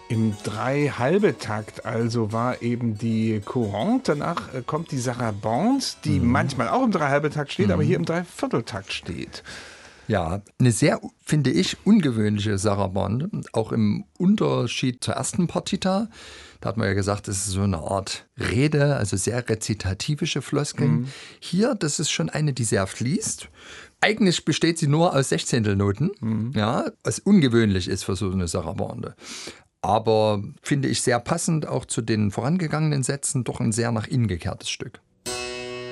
Im Drei-Halbe-Takt also war eben die Courante, danach kommt die Sarabande, die manchmal auch im Drei-Halbe-Takt steht, aber hier im Dreivierteltakt steht. Ja, eine sehr, finde ich, ungewöhnliche Sarabande, auch im Unterschied zur ersten Partita. Da hat man ja gesagt, das ist so eine Art Rede, also sehr rezitativische Floskeln. Hier, das ist schon eine, die sehr fließt. Eigentlich besteht sie nur aus Sechzehntelnoten, ja, was ungewöhnlich ist für so eine Sarabande. Aber finde ich sehr passend auch zu den vorangegangenen Sätzen, doch ein sehr nach innen gekehrtes Stück.